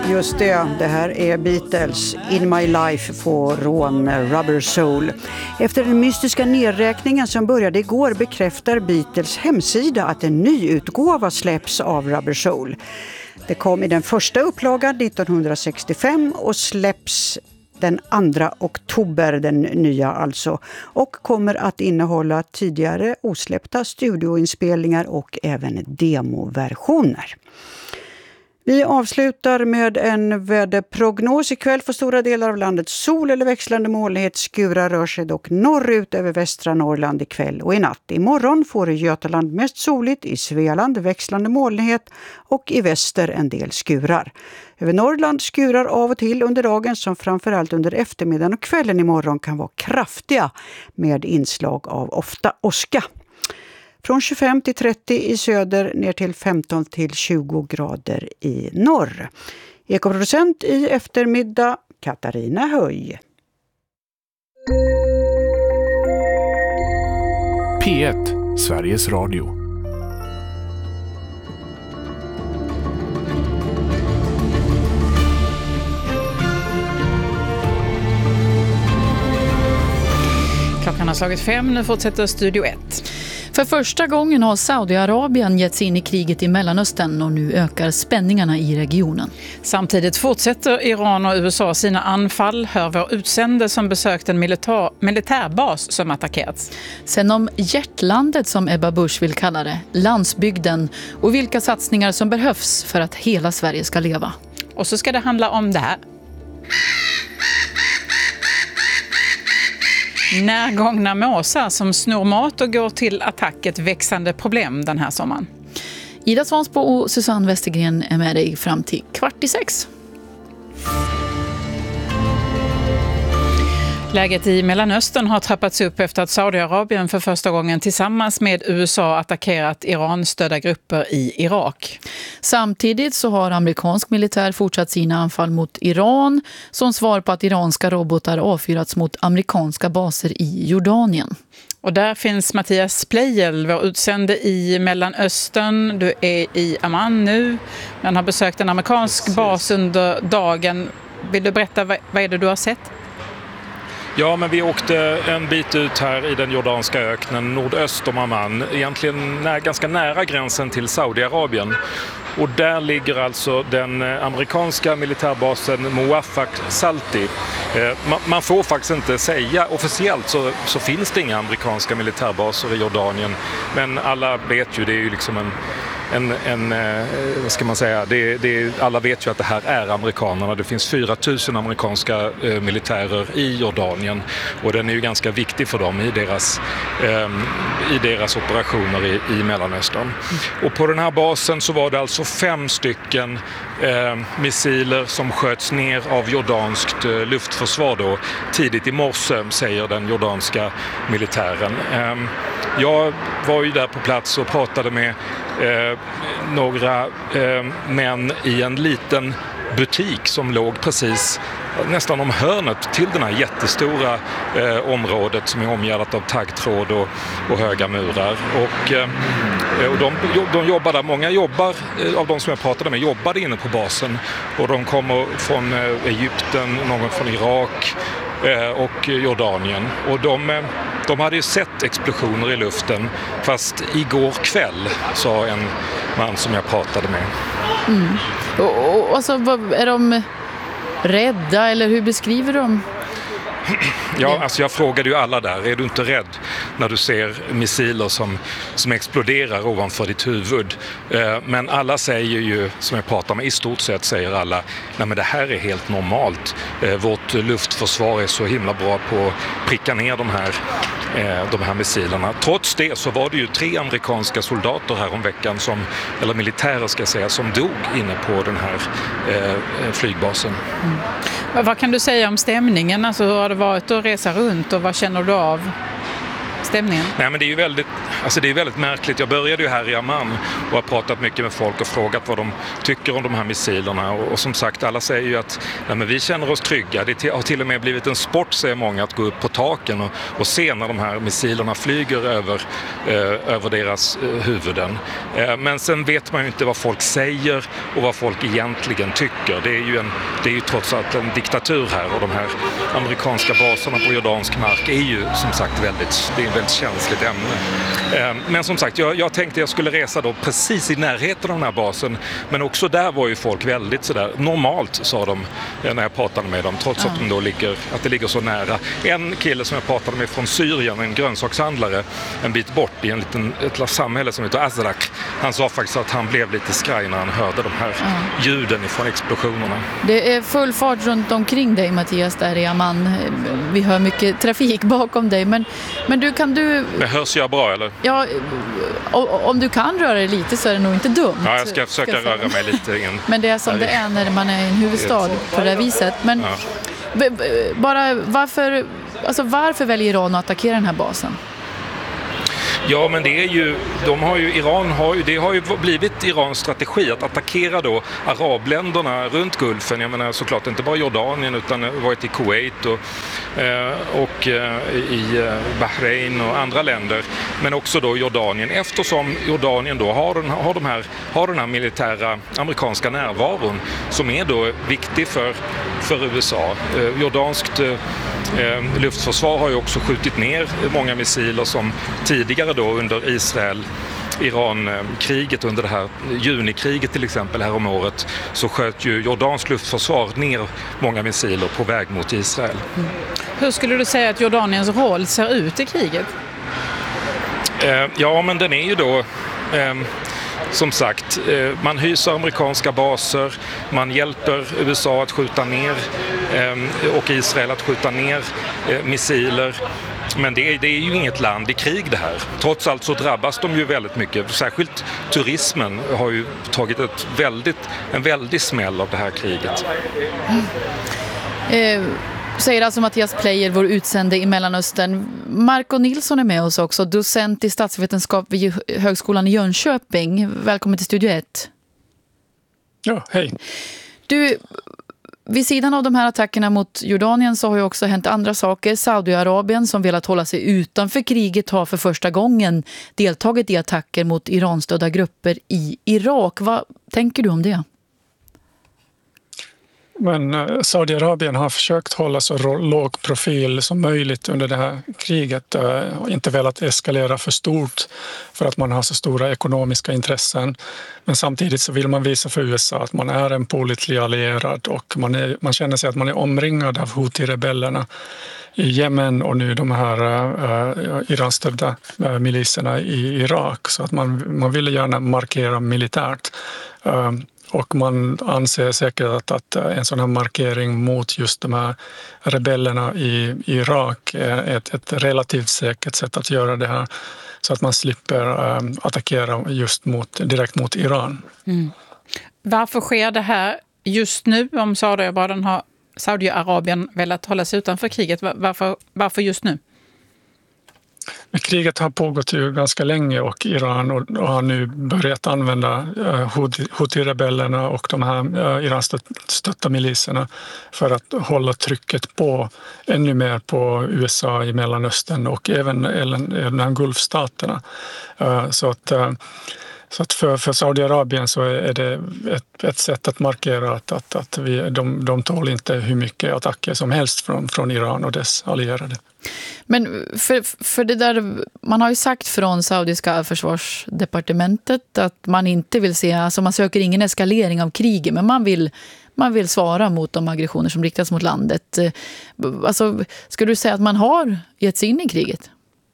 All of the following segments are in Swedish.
Just det här är Beatles, In My Life från Rubber Soul. Efter den mystiska nedräkningen som började igår bekräftar Beatles hemsida att en ny utgåva släpps av Rubber Soul. Det kom i den första upplagan 1965 och släpps den 2 oktober, den nya alltså, och kommer att innehålla tidigare osläppta studioinspelningar och även demoversioner. Vi avslutar med en väderprognos. Ikväll för stora delar av landet sol eller växlande molnighet. Skurar rör sig dock norrut över västra Norrland ikväll och i natt. Imorgon får Götaland mest soligt, i Svealand växlande molnighet och i väster en del skurar. Över Norrland skurar av och till under dagen som framförallt under eftermiddagen och kvällen imorgon kan vara kraftiga med inslag av ofta åska. Från 25 till 30 i söder ner till 15 till 20 grader i norr. Ekoproducent i eftermiddag Katarina Höj. P1, Sveriges Radio. Klockan har slagit 5, nu fortsätter Studio 1. För första gången har Saudiarabien gett sig in i kriget i Mellanöstern och nu ökar spänningarna i regionen. Samtidigt fortsätter Iran och USA sina anfall, hör vår utsände som besökt en militärbas som attackerats. Sen om hjärtlandet som Ebba Busch vill kalla det, landsbygden och vilka satsningar som behövs för att hela Sverige ska leva. Och så ska det handla om det här. Närgångna måsar som snor mat och går till attack, ett växande problem den här sommaren. Ida Svansbo och Susanne Westergren är med dig fram till 5:15. Läget i Mellanöstern har trappats upp efter att Saudiarabien för första gången tillsammans med USA attackerat Iran-stödda grupper i Irak. Samtidigt så har amerikansk militär fortsatt sina anfall mot Iran som svar på att iranska robotar avfyrats mot amerikanska baser i Jordanien. Och där finns Mattias Pleijel, vår utsände i Mellanöstern. Du är i Amman nu, men har besökt en amerikansk bas under dagen. Vill du berätta vad är det du har sett? Ja, men vi åkte en bit ut här i den jordanska öknen nordöst om Amman, egentligen ganska nära gränsen till Saudiarabien. Och där ligger alltså den amerikanska militärbasen Muwaffaq Salti. Man får faktiskt inte säga, officiellt så finns det inga amerikanska militärbaser i Jordanien, men alla vet ju, det är ju liksom vad ska man säga, alla vet ju att det här är amerikanerna. Det finns 4 000 amerikanska militärer i Jordanien och den är ju ganska viktig för dem i deras operationer i Mellanöstern. Och på den här basen så var det alltså 5 stycken missiler som sköts ner av jordanskt luftförsvar då, tidigt i morse, säger den jordanska militären. Jag var ju där på plats och pratade med några män i en liten butik som låg precis nästan om hörnet till den här jättestora området som är omgärdat av taggtråd och höga murar. Och de jobbar där. Många av de som jag pratade med jobbade inne på basen, och de kommer från Egypten, någon från Irak och Jordanien. Och de hade ju sett explosioner i luften, fast igår kväll, sa en man som jag pratade med. Mm. Och alltså, är de rädda eller hur beskriver de? Ja, alltså jag frågade ju alla där, är du inte rädd när du ser missiler som exploderar ovanför ditt huvud? Men alla säger ju, som jag pratar med, i stort sett säger alla, nej men det här är helt normalt. Vårt luftförsvar är så himla bra på att pricka ner de här missilerna. Trots det så var det ju 3 amerikanska soldater här om veckan, eller militärer ska jag säga, som dog inne på den här flygbasen. Vad kan du säga om stämningen? Alltså, hur har det varit att resa runt och vad känner du av stämningen? Nej, men det är väldigt märkligt. Jag började ju här i Amman och har pratat mycket med folk och frågat vad de tycker om de här missilerna. Och som sagt, alla säger ju att men vi känner oss trygga. Det har till och med blivit en sport, säger många, att gå upp på taken och se när de här missilerna flyger över deras huvuden. Men sen vet man ju inte vad folk säger och vad folk egentligen tycker. Det är ju trots allt en diktatur här, och de här amerikanska baserna på jordansk mark är ju som sagt det är ett väldigt känsligt ämne. Men som sagt, jag tänkte jag skulle resa då precis i närheten av den här basen, men också där var ju folk väldigt sådär normalt, sa de när jag pratade med dem, trots att det ligger så nära. En kille som jag pratade med från Syrien, en grönsakshandlare en bit bort i ett litet samhälle som heter Azraq, han sa faktiskt att han blev lite skraj när han hörde de här ljuden ifrån explosionerna. Det är full fart runt omkring dig, Mattias, där i Amman. Vi hör mycket trafik bakom dig, men kan du... Men hörs jag bra, eller? Ja, om du kan röra dig lite så är det nog inte dumt. Ja, jag ska försöka röra mig lite igen. Men det är som det är när man är i en huvudstad på det viset. Men bara varför väljer Iran att attackera den här basen? Ja, men det har ju blivit Irans strategi att attackera då arabländerna runt Gulfen. Jag menar såklart inte bara Jordanien, utan varit i Kuwait och i Bahrain och andra länder, men också då Jordanien, eftersom Jordanien då har den här militära amerikanska närvaron som är då viktig för USA. Jordanskt luftförsvar har ju också skjutit ner många missiler som tidigare då under Iran-kriget, under det här junikriget till exempel här om året, så sköt ju Jordans luftförsvar ner många missiler på väg mot Israel. Hur skulle du säga att Jordaniens roll ser ut i kriget? Ja, men den är ju då... Som sagt, man hyser amerikanska baser, man hjälper USA att skjuta ner och Israel att skjuta ner missiler. Men det är ju inget land i krig det här. Trots allt så drabbas de ju väldigt mycket. Särskilt turismen har ju tagit en väldig smäll av det här kriget. Säger alltså Mattias Plejer, vår utsände i Mellanöstern. Marco Nilsson är med oss också, docent i statsvetenskap vid Högskolan i Jönköping. Välkommen till Studio 1. Ja, hej. Du, vid sidan av de här attackerna mot Jordanien så har ju också hänt andra saker. Saudiarabien, som velat hålla sig utanför kriget, har för första gången deltagit i attacker mot Iranstödda grupper i Irak. Vad tänker du om det? Men Saudiarabien har försökt hålla så låg profil som möjligt under det här kriget och inte velat eskalera för stort för att man har så stora ekonomiska intressen. Men samtidigt så vill man visa för USA att man är en pålitlig allierad, och man känner sig att man är omringad av Houthi-rebellerna i Jemen och nu de här Iranstödda miliserna i Irak. Så att man ville gärna markera militärt. Och man anser säkert att en sån här markering mot just de här rebellerna i Irak är ett relativt säkert sätt att göra det här, så att man slipper attackera just direkt mot Iran. Mm. Varför sker det här just nu, om Saudiarabien velat hålla sig utanför kriget? Varför just nu? Kriget har pågått ju ganska länge, och Iran har nu börjat använda Houthi-rebellerna och de här Iran-stötta miliserna för att hålla trycket på ännu mer på USA i Mellanöstern och även de här Gulfstaterna. Så att för Saudiarabien så är det ett sätt att markera att de tål inte hur mycket attacker som helst från Iran och dess allierade. Men för det där, man har ju sagt från saudiska försvarsdepartementet att man inte vill se, alltså man söker ingen eskalering av kriget, men man vill svara mot de aggressioner som riktas mot landet. Alltså, ska du säga att man har gett sig in i kriget?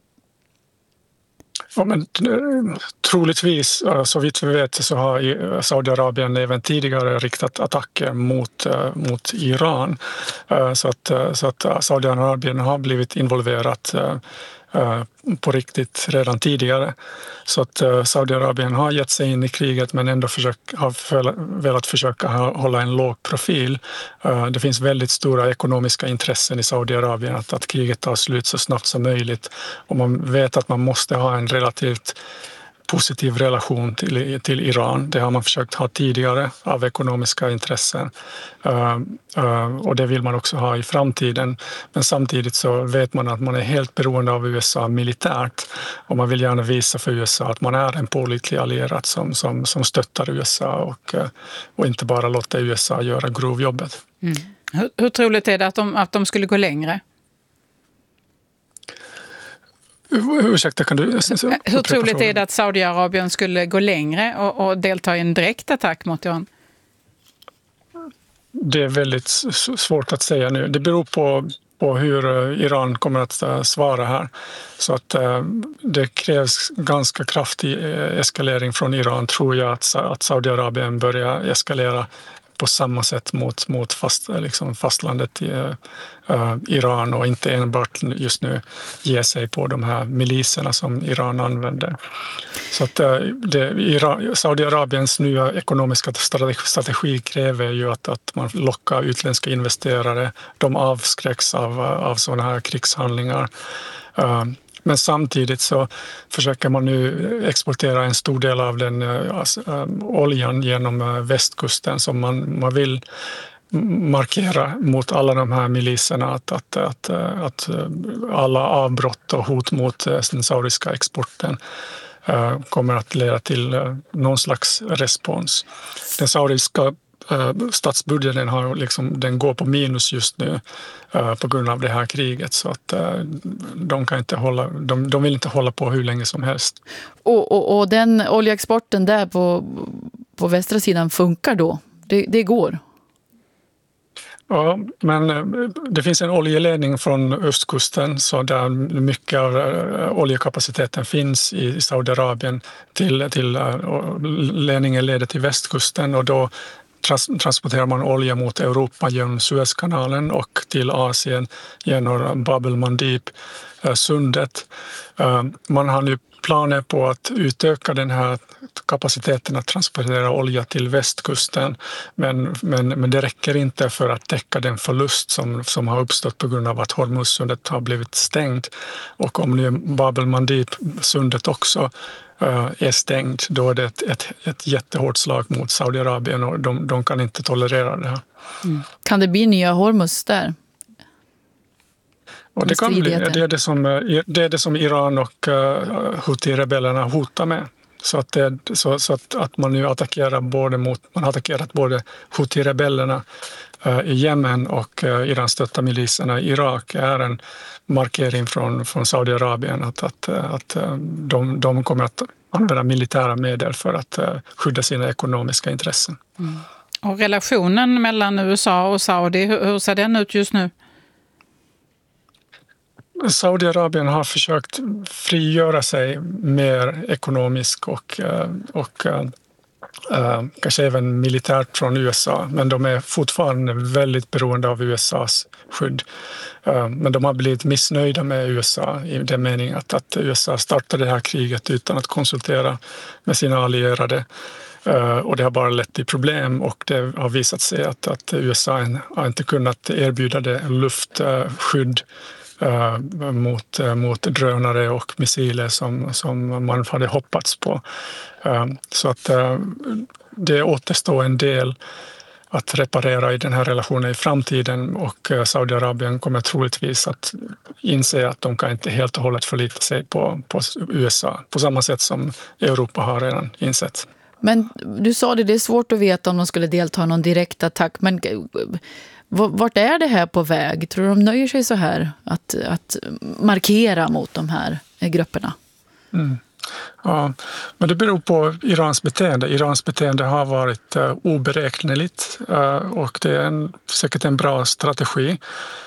Ja, men troligtvis, så vitt vi vet, så har Saudiarabien även tidigare riktat attacker mot Iran. Så att Saudiarabien har blivit involverat på riktigt redan tidigare. Så att Saudiarabien har gett sig in i kriget men ändå har velat försöka hålla en låg profil. Det finns väldigt stora ekonomiska intressen i Saudiarabien att kriget tar slut så snabbt som möjligt. Och man vet att man måste ha en relativt positiv relation till Iran. Det har man försökt ha tidigare av ekonomiska intressen. Och det vill man också ha i framtiden. Men samtidigt så vet man att man är helt beroende av USA militärt. Och man vill gärna visa för USA att man är en pålitlig allierad som stöttar USA och inte bara låter USA göra grovjobbet. Mm. Hur troligt är det att de skulle gå längre? Ursäkta, kan du... Hur troligt är det att Saudiarabien skulle gå längre och delta i en direkt attack mot Iran? Det är väldigt svårt att säga nu. Det beror på hur Iran kommer att svara här. Så att det krävs ganska kraftig eskalering från Iran, tror jag, att Saudiarabien börjar eskalera på samma sätt mot fastlandet i Iran och inte enbart just nu ge sig på de här miliserna som Iran använder. Så att Saudiarabiens nya ekonomiska strategi kräver ju att man lockar utländska investerare. De avskräcks av sådana här krigshandlingar. Men samtidigt så försöker man nu exportera en stor del av den oljan genom västkusten som man vill markera mot alla de här miliserna att alla avbrott och hot mot den saudiska exporten kommer att leda till någon slags respons. Den saudiska statsbudgeten den går på minus just nu på grund av det här kriget, så att de vill inte hålla på hur länge som helst. Och den oljeexporten där på västra sidan funkar då? Det går? Ja, men det finns en oljeledning från östkusten så där mycket av oljekapaciteten finns i Saudiarabien till ledningen leder till västkusten, och då transporterar man olja mot Europa genom Suezkanalen och till Asien genom Bab el-Mandib, sundet. Man har nu planer på att utöka den här kapaciteten att transportera olja till västkusten, men det räcker inte för att täcka den förlust som har uppstått på grund av att Hormuzsundet har blivit stängt. Och om nu Bab el-Mandib, sundet också är stängt, då är det ett jättehårt slag mot Saudiarabien och de kan inte tolerera det här. Mm. Kan det bli nya Hormuz där? Och det kan bli. Det är det som Iran och Houthi-rebellerna hotar med. Så att man nu attackerar man har attackerat både Houthi-rebellerna i Jemen och Iran-stötta miliserna i Irak är en markering från Saudiarabien att de kommer att använda militära medel för att skydda sina ekonomiska intressen. Mm. Och relationen mellan USA och Saudi, hur ser den ut just nu? Saudiarabien har försökt frigöra sig mer ekonomiskt och kanske även militärt från USA, men de är fortfarande väldigt beroende av USAs skydd. Men de har blivit missnöjda med USA i den meningen att USA startade det här kriget utan att konsultera med sina allierade. Och det har bara lett till problem, och det har visat sig att USA har inte kunnat erbjuda det luftskydd mot drönare och missiler som man hade hoppats på. Så att det återstår en del att reparera i den här relationen i framtiden, och Saudiarabien kommer troligtvis att inse att de kan inte helt och hållet förlita sig på USA på samma sätt som Europa har redan insett. Men du sa det är svårt att veta om de skulle delta i någon direkt attack, men vart är det här på väg? Tror du de nöjer sig så här att markera mot de här grupperna? Mm. Ja, men det beror på Irans beteende. Irans beteende har varit oberäkneligt och det är säkert en bra strategi.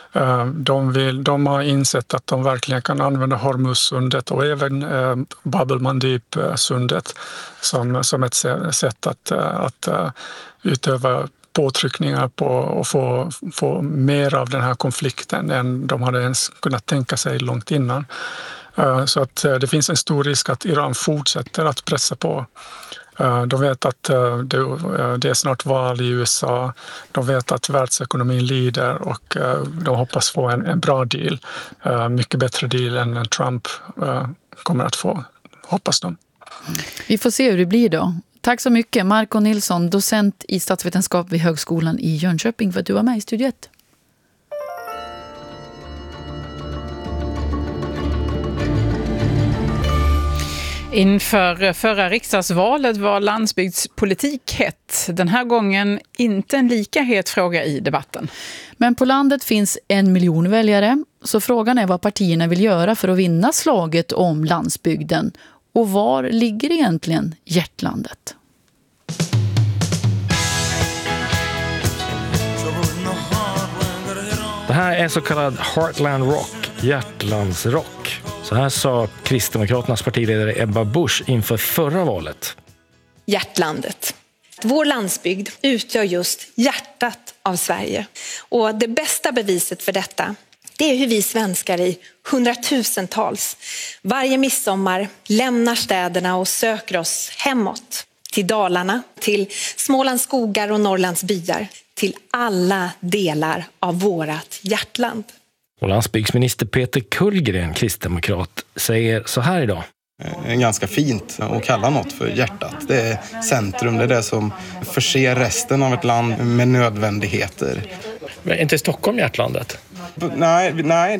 De har insett att de verkligen kan använda Hormuzsundet och även Bab el-Mandib-sundet som ett sätt att utöva påtryckningar på och få mer av den här konflikten än de hade ens kunnat tänka sig långt innan. Så att det finns en stor risk att Iran fortsätter att pressa på. De vet att det är snart val i USA. De vet att världsekonomin lider och de hoppas få en bra deal. Mycket bättre deal än Trump kommer att få, hoppas de. Vi får se hur det blir då. Tack så mycket, Marco Nilsson, docent i statsvetenskap vid Högskolan i Jönköping, för att du var med i Studio 1. Inför förra riksdagsvalet var landsbygdspolitik hett. Den här gången inte en lika het fråga i debatten. Men på landet finns 1 miljon väljare, så frågan är vad partierna vill göra för att vinna slaget om landsbygden. Och var ligger egentligen hjärtlandet? Det här är så kallad Heartland Rock, hjärtlandsrock. Så här sa Kristdemokraternas partiledare Ebba Busch inför förra valet. Hjärtlandet. Vår landsbygd utgör just hjärtat av Sverige. Och det bästa beviset för detta, det är hur vi svenskar i hundratusentals varje midsommar lämnar städerna och söker oss hemåt. Till Dalarna, till Smålands skogar och Norrlands byar. Till alla delar av vårat hjärtland. Och landsbygdsminister Peter Kullgren, kristdemokrat, säger så här idag. Ganska fint att kalla något för hjärtat. Det är centrum, det är det som förser resten av ett land med nödvändigheter. Men är inte Stockholm hjärtlandet? Nej,